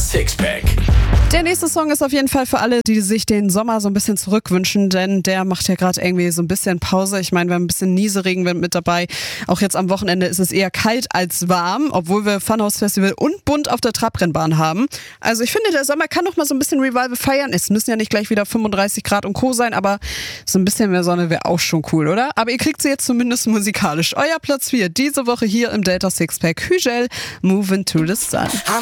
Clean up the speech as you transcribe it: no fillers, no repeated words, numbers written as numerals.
Sixpack. Der nächste Song ist auf jeden Fall für alle, die sich den Sommer so ein bisschen zurückwünschen, denn der macht ja gerade irgendwie so ein bisschen Pause. Ich meine, wir haben ein bisschen Nieseregenwind mit dabei. Auch jetzt am Wochenende ist es eher kalt als warm, obwohl wir Funhouse Festival und bunt auf der Trabrennbahn haben. Also ich finde, der Sommer kann noch mal so ein bisschen Revival feiern. Es müssen ja nicht gleich wieder 35 Grad und Co. sein, aber so ein bisschen mehr Sonne wäre auch schon cool, oder? Aber ihr kriegt sie jetzt zumindest musikalisch. Euer Platz 4 diese Woche hier im Delta Sixpack. Hügel, Moving to the Sun.